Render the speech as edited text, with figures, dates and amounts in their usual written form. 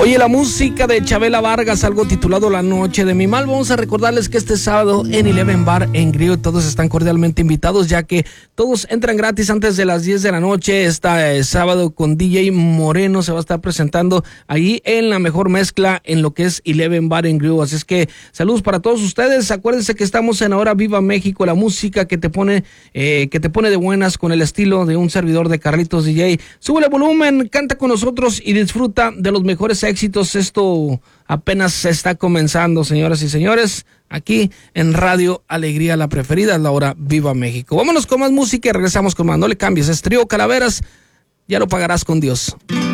Oye, la música de Chabela Vargas, algo titulado La Noche de mi Mal. Vamos a recordarles que este sábado en Eleven Bar en Grill todos están cordialmente invitados, ya que todos entran gratis antes de las 10 de la noche. Este sábado con DJ Moreno se va a estar presentando ahí en la mejor mezcla en lo que es Eleven Bar en Grill. Así es que saludos para todos ustedes. Acuérdense que estamos en Ahora Viva México, la música que te pone de buenas con el estilo de un servidor de Carlitos DJ. Sube el volumen, canta con nosotros y disfruta de los mejores éxitos. Esto apenas se está comenzando, señoras y señores, aquí en Radio Alegría, la preferida, la Hora Viva México. Vámonos con más música y regresamos con más. No le cambies, es Trío Calaveras, ya lo pagarás con Dios.